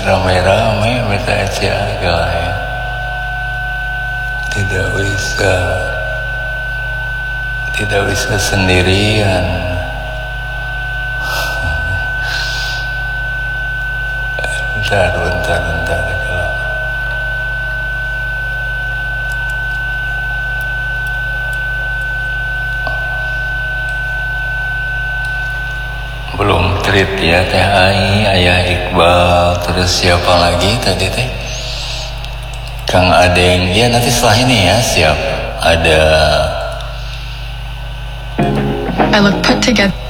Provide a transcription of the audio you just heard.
rame-rame minta jaga ya. Tidak bisa sendirian. Bentar. Belum treat ya Teh Ai, Ayah Iqbal, terus siapa lagi tadi Teh? Kang Adeng, ya nanti setelah ini ya siap. Ada I look put together.